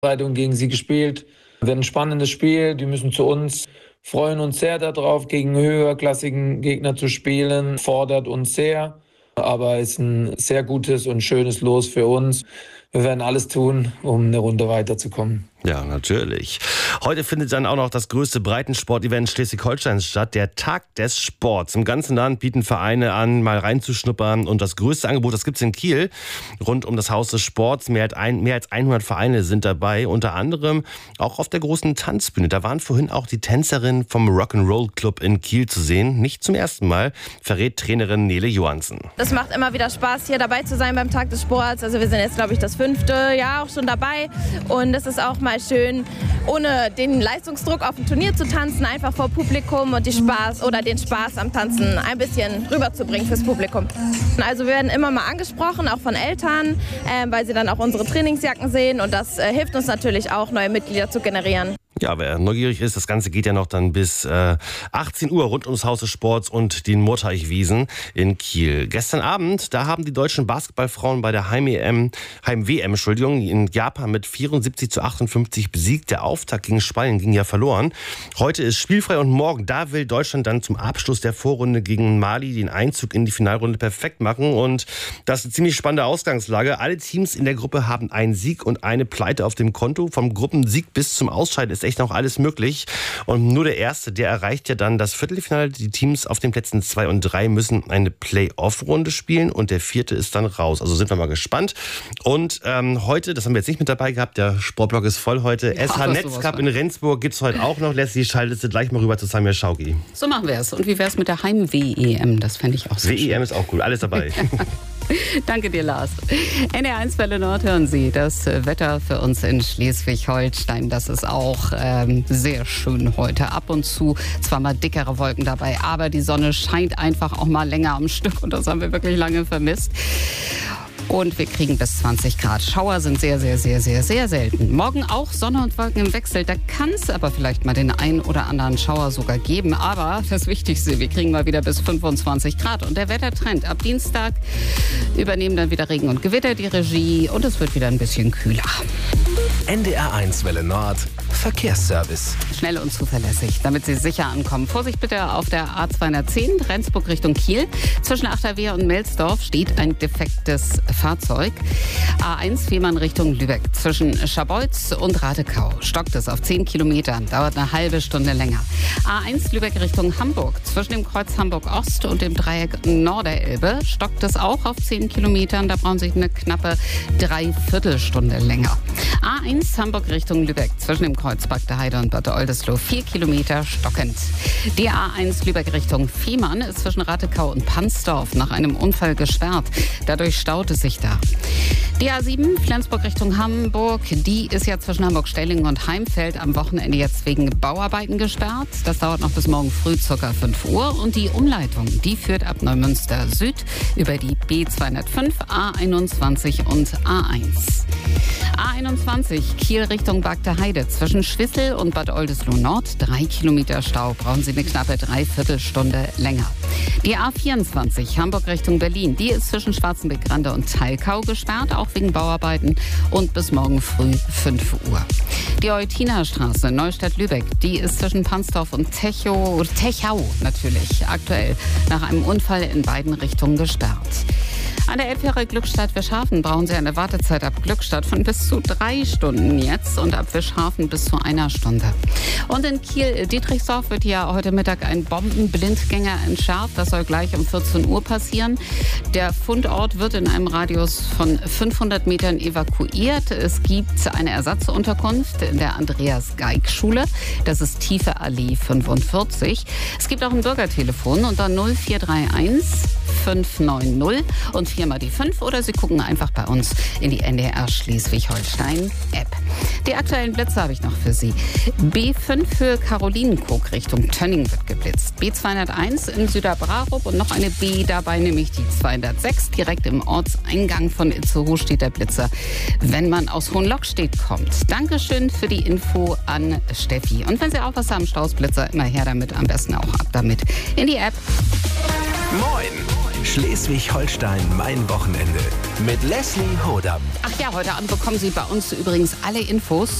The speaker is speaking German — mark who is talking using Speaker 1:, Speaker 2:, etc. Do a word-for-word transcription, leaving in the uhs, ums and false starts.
Speaker 1: Vorbereitung gegen sie gespielt. Wird ein spannendes Spiel. Die müssen zu uns, freuen uns sehr darauf, gegen höherklassigen Gegner zu spielen. Fordert uns sehr, aber ist ein sehr gutes und schönes Los für uns. Wir werden alles tun, um eine Runde weiterzukommen.
Speaker 2: Ja, natürlich. Heute findet dann auch noch das größte Breitensport-Event Schleswig-Holsteins statt, der Tag des Sports. Im ganzen Land bieten Vereine an, mal reinzuschnuppern. Und das größte Angebot, das gibt's in Kiel, rund um das Haus des Sports. Mehr als, ein, mehr als hundert Vereine sind dabei, unter anderem auch auf der großen Tanzbühne. Da waren vorhin auch die Tänzerinnen vom Rock'n'Roll Club in Kiel zu sehen. Nicht zum ersten Mal, verrät Trainerin Nele Johansen.
Speaker 3: Es macht immer wieder Spaß, hier dabei zu sein beim Tag des Sports. Also wir sind jetzt, glaube ich, das fünfte Jahr auch schon dabei. Und es ist auch mal schön, ohne den Leistungsdruck auf dem Turnier zu tanzen, einfach vor Publikum und die Spaß oder den Spaß am Tanzen ein bisschen rüberzubringen fürs Publikum. Also wir werden immer mal angesprochen, auch von Eltern, äh, weil sie dann auch unsere Trainingsjacken sehen und das äh, hilft uns natürlich auch, neue Mitglieder zu generieren.
Speaker 2: Ja, wer neugierig ist, das Ganze geht ja noch dann bis äh, achtzehn Uhr rund ums Haus des Sports und den Murteichwiesen in Kiel. Gestern Abend, da haben die deutschen Basketballfrauen bei der Heim-W M, Heim-W M, Entschuldigung, in Japan mit vierundsiebzig zu achtundfünfzig besiegt. Der Auftakt gegen Spanien ging ja verloren. Heute ist spielfrei und morgen, da will Deutschland dann zum Abschluss der Vorrunde gegen Mali den Einzug in die Finalrunde perfekt machen. Und das ist eine ziemlich spannende Ausgangslage. Alle Teams in der Gruppe haben einen Sieg und eine Pleite auf dem Konto. Vom Gruppensieg bis zum Ausscheiden ist echt noch alles möglich. Und nur der Erste, der erreicht ja dann das Viertelfinale. Die Teams auf den Plätzen zwei und drei müssen eine Play-Off-Runde spielen und der Vierte ist dann raus. Also sind wir mal gespannt. Und ähm, heute, das haben wir jetzt nicht mit dabei gehabt, der Sportblock ist voll heute. Ja, S H Netzcup in Rendsburg gibt es heute auch noch. Leslie, schaltest du gleich mal rüber zu Samir Schauki.
Speaker 4: So machen wir es. Und wie wäre es mit der Heim-W E M? Das fände ich auch so
Speaker 2: W E M
Speaker 4: schön.
Speaker 2: ist auch cool, alles dabei.
Speaker 4: Danke dir, Lars. N R eins Welle Nord hören Sie. Das Wetter für uns in Schleswig-Holstein, das ist auch ähm, sehr schön heute. Ab und zu zwar mal dickere Wolken dabei, aber die Sonne scheint einfach auch mal länger am Stück und das haben wir wirklich lange vermisst. Und wir kriegen bis zwanzig Grad. Schauer sind sehr, sehr, sehr, sehr, sehr selten. Morgen auch Sonne und Wolken im Wechsel. Da kann es aber vielleicht mal den einen oder anderen Schauer sogar geben. Aber das Wichtigste, wir kriegen mal wieder bis fünfundzwanzig Grad. Und der Wettertrend ab Dienstag übernehmen dann wieder Regen und Gewitter die Regie. Und es wird wieder ein bisschen kühler.
Speaker 5: N D R eins Welle Nord. Verkehrsservice.
Speaker 4: Schnell und zuverlässig, damit Sie sicher ankommen. Vorsicht bitte auf der A zweihundertzehn, Rendsburg Richtung Kiel. Zwischen Achterwehr und Melsdorf steht ein defektes Fahrzeug. A eins Fehmarn Richtung Lübeck. Zwischen Scharbeutz und Radekau stockt es auf zehn Kilometern. Dauert eine halbe Stunde länger. A eins Lübeck Richtung Hamburg. Zwischen dem Kreuz Hamburg-Ost und dem Dreieck Norderelbe stockt es auch auf zehn Kilometern. Da brauchen Sie eine knappe Dreiviertelstunde länger. A eins Hamburg Richtung Lübeck. Zwischen dem Kreuz Bagde Heide und Bad Oldesloe vier Kilometer stockend. Die A eins Lübeck Richtung Fehmarn ist zwischen Radekau und Pansdorf nach einem Unfall gesperrt. Dadurch staut es sich da. Die A sieben Flensburg Richtung Hamburg, die ist ja zwischen Hamburg-Stellingen und Heimfeld am Wochenende jetzt wegen Bauarbeiten gesperrt. Das dauert noch bis morgen früh ca. fünf Uhr. Und die Umleitung, die führt ab Neumünster Süd über die B zweihundertfünf, A einundzwanzig und A eins. A einundzwanzig Kiel Richtung Bagde Heide. Zwischen Schwissel und Bad Oldesloe Nord drei Kilometer Stau. Brauchen Sie eine knappe Dreiviertelstunde länger. Die A vierundzwanzig Hamburg Richtung Berlin. Die ist zwischen Schwarzenbeck-Grande und Talkau gesperrt, auch wegen Bauarbeiten und bis morgen früh fünf Uhr. Die Eutinerstraße Neustadt-Lübeck. Die ist zwischen Pansdorf und Techow, Techau natürlich aktuell nach einem Unfall in beiden Richtungen gesperrt. An der Elbfähre Glückstadt-Wischhafen brauchen Sie eine Wartezeit ab Glückstadt von bis zu drei Stunden jetzt und ab Wischhafen bis zu einer Stunde. Und in Kiel-Dietrichsdorf wird ja heute Mittag ein Bombenblindgänger entschärft. Das soll gleich um vierzehn Uhr passieren. Der Fundort wird in einem Radius von fünfhundert Metern evakuiert. Es gibt eine Ersatzunterkunft in der Andreas-Geig-Schule. Das ist Tiefe Allee fünfundvierzig. Es gibt auch ein Bürgertelefon unter null vier drei eins fünf neun null und viermal die fünf oder Sie gucken einfach bei uns in die N D R Schleswig-Holstein-App. Die aktuellen Blitze habe ich noch für Sie. B fünf für Karolinenkrog Richtung Tönning wird geblitzt. B zweihunderteins in Süderbrarup und noch eine B dabei, nämlich die zweihundertsechs. Direkt im Ortseingang von Itzehoe steht der Blitzer, wenn man aus Hohenlockstedt kommt. Dankeschön für die Info an Steffi. Und wenn Sie auch was haben, Stausblitzer, immer her damit, am besten auch ab damit in die App.
Speaker 5: Moin! Schleswig-Holstein, mein Wochenende. Mit Leslie Hodam.
Speaker 4: Ach ja, heute Abend bekommen Sie bei uns übrigens alle Infos